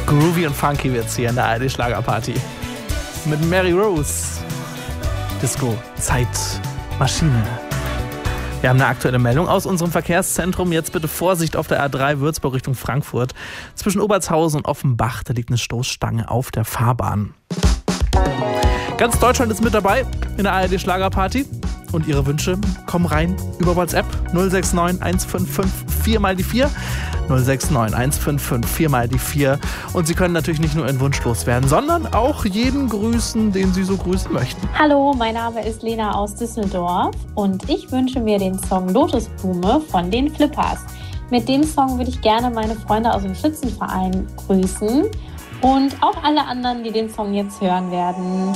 Groovy und funky wird's hier in der ARD-Schlagerparty. Mit Mary Rose. Disco Zeitmaschine. Wir haben eine aktuelle Meldung aus unserem Verkehrszentrum. Jetzt bitte Vorsicht auf der A3 Würzburg Richtung Frankfurt. Zwischen Obertshausen und Offenbach, da liegt eine Stoßstange auf der Fahrbahn. Ganz Deutschland ist mit dabei in der ARD-Schlagerparty. Und Ihre Wünsche kommen rein über WhatsApp 069 155 4 mal die 4. 069 155 4 mal die 4. Und Sie können natürlich nicht nur Ihren Wunsch loswerden, sondern auch jeden grüßen, den Sie so grüßen möchten. Hallo, mein Name ist Lena aus Düsseldorf und ich wünsche mir den Song Lotusblume von den Flippers. Mit dem Song würde ich gerne meine Freunde aus dem Schützenverein grüßen und auch alle anderen, die den Song jetzt hören werden.